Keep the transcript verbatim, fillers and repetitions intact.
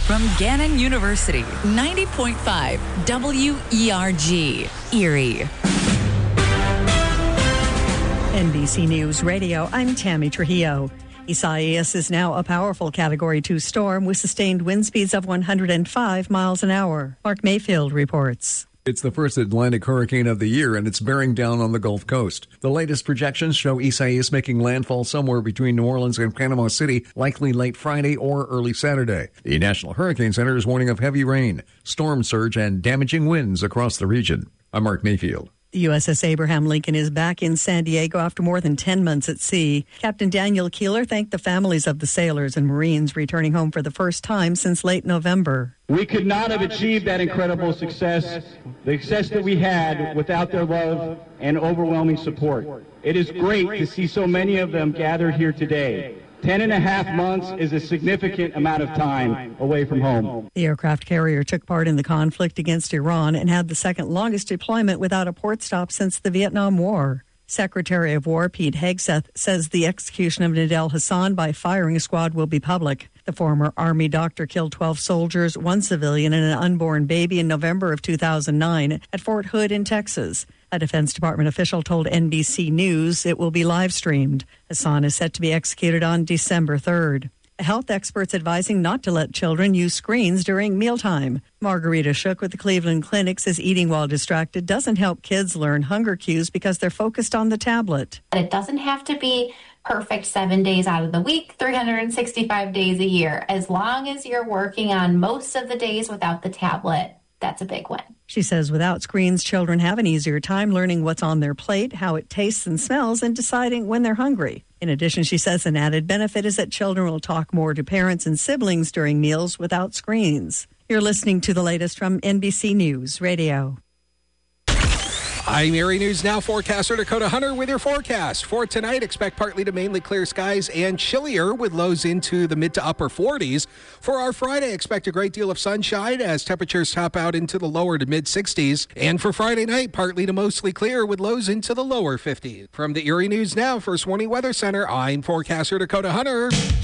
From Gannon University, ninety point five W E R G, Erie. N B C News Radio, I'm Tammy Trujillo. Isaias is now a powerful Category two storm with sustained wind speeds of one hundred five miles an hour. Mark Mayfield reports. It's the first Atlantic hurricane of the year, and it's bearing down on the Gulf Coast. The latest projections show Isaias making landfall somewhere between New Orleans and Panama City, likely late Friday or early Saturday. The National Hurricane Center is warning of heavy rain, storm surge, and damaging winds across the region. I'm Mark Mayfield. The U S S Abraham Lincoln is back in San Diego after more than ten months at sea. Captain Daniel Keeler thanked the families of the sailors and Marines returning home for the first time since late November. We could not have achieved that incredible success, the success that we had, without their love and overwhelming support. It is great to see so many of them gathered here today. Ten and a half months is a significant amount of time away from home. The aircraft carrier took part in the conflict against Iran and had the second longest deployment without a port stop since the Vietnam War. Secretary of War Pete Hegseth says the execution of Nidal Hassan by firing squad will be public. The former Army doctor killed twelve soldiers, one civilian, and an unborn baby in November of two thousand nine at Fort Hood in Texas. A Defense Department official told N B C News it will be live streamed. Hassan is set to be executed on December third. Health experts advising not to let children use screens during mealtime. Margarita Shook with the Cleveland Clinic says eating while distracted doesn't help kids learn hunger cues because they're focused on the tablet. It doesn't have to be perfect seven days out of the week, three hundred sixty-five days a year. As long as you're working on most of the days without the tablet, that's a big win. She says without screens, children have an easier time learning what's on their plate, how it tastes and smells, and deciding when they're hungry. In addition, she says an added benefit is that children will talk more to parents and siblings during meals without screens. You're listening to the latest from N B C News Radio. I'm Erie News Now forecaster Dakota Hunter with your forecast. For tonight, expect partly to mainly clear skies and chillier with lows into the mid to upper forties. For our Friday, expect a great deal of sunshine as temperatures top out into the lower to mid sixties. And for Friday night, partly to mostly clear with lows into the lower fifties. From the Erie News Now First Warning Weather Center, I'm forecaster Dakota Hunter.